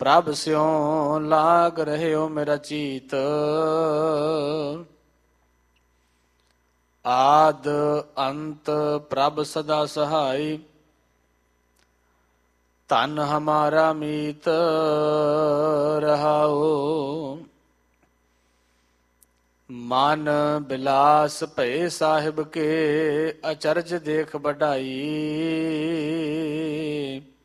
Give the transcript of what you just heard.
ਪ੍ਰਭ ਸਿਉ ਲਾਗ ਰਹਿਓ ਮੇਰਾ ਚੀਤ। ਆਦ ਅੰਤ ਪ੍ਰਭ ਸਦਾ ਸਹਾਈ। ਧਨ ਹਮਾਰਾ ਮੀਤ ਰਹਾਓ। ਮਨ ਬਿਲਾਸ ਭਏ ਸਾਹਿਬ ਕੇ ਅਚਰਜ ਦੇਖ ਵਡਾਈ।